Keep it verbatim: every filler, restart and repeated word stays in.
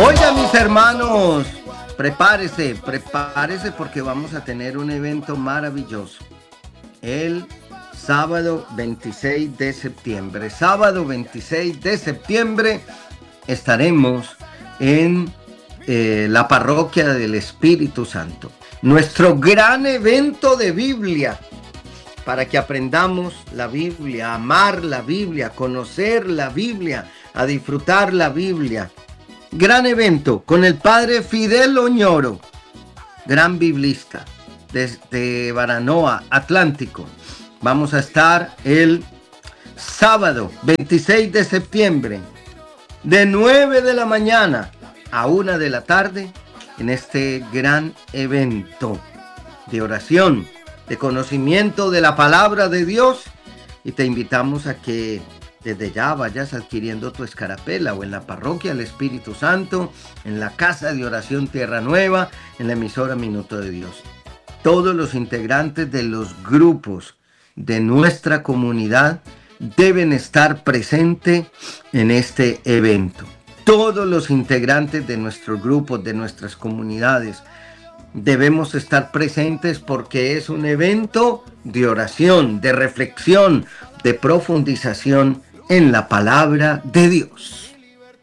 Oiga, mis hermanos, prepárese, prepárese porque vamos a tener un evento maravilloso. El sábado veintiséis de septiembre. Sábado veintiséis de septiembre estaremos en eh, la parroquia del Espíritu Santo. Nuestro gran evento de Biblia, para que aprendamos la Biblia, a amar la Biblia, a conocer la Biblia, a disfrutar la Biblia. Gran evento con el padre Fidel Oñoro, gran biblista desde Baranoa, Atlántico. Vamos a estar el sábado veintiséis de septiembre de nueve de la mañana a una de la tarde en este gran evento de oración, de conocimiento de la palabra de Dios, y te invitamos a que desde ya vayas adquiriendo tu escarapela o en la parroquia del Espíritu Santo, en la casa de oración Tierra Nueva, en la emisora Minuto de Dios. Todos los integrantes de los grupos de nuestra comunidad deben estar presentes en este evento. Todos los integrantes de nuestros grupos, de nuestras comunidades, debemos estar presentes porque es un evento de oración, de reflexión, de profundización en la palabra de Dios.